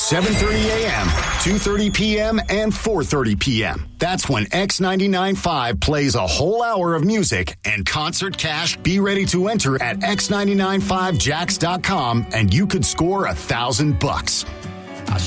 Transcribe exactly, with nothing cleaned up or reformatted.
seven thirty a.m., two thirty p.m., and four thirty p.m. That's when X ninety-nine point five plays a whole hour of music and concert cash. Be ready to enter at x nine nine five jacks dot com and you could score a thousand bucks.